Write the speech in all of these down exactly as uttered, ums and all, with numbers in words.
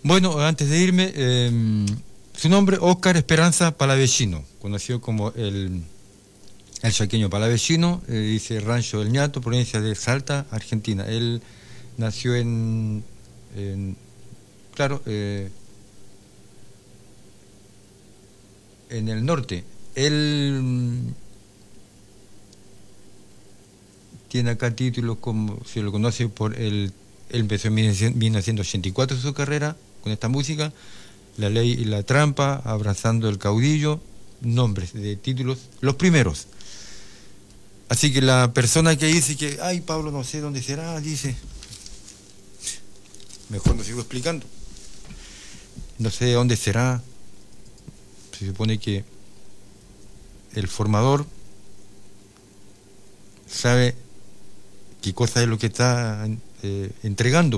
Bueno, antes de irme, eh, su nombre, Óscar Esperanza Palavecino, conocido como el, el chaqueño Palavecino, eh, dice Rancho del Ñato, provincia de Salta, Argentina. Él nació en, en claro, eh, en el norte. Él mm, tiene acá títulos como, se lo conoce por el, él empezó en mil novecientos ochenta y cuatro su carrera con esta música, La Ley y la Trampa, Abrazando el Caudillo, nombres de títulos, los primeros. Así que la persona que dice que, ay, Pablo, no sé dónde será, dice, mejor no sigo explicando, no sé dónde será. Se supone que el formador sabe qué cosa es lo que está eh, entregando,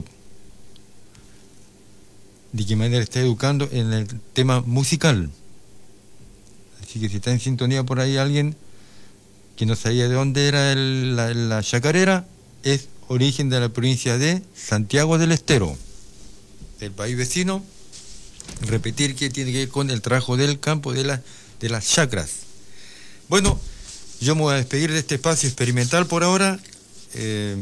de qué manera está educando en el tema musical. Así que si está en sintonía por ahí alguien que no sabía de dónde era el, la, la chacarera, es origen de la provincia de Santiago del Estero, del país vecino. Repetir que tiene que ver con el trabajo del campo, de, la, de las chacras. Bueno, yo me voy a despedir de este espacio experimental por ahora. Eh,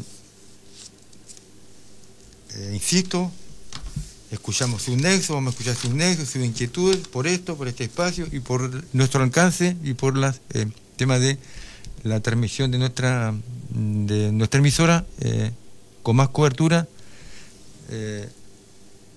eh, insisto, escuchamos su nexo, vamos a escuchar sus nexos, sus inquietudes por esto, por este espacio y por nuestro alcance y por el eh, tema de la transmisión de nuestra de nuestra emisora eh, con más cobertura. Eh,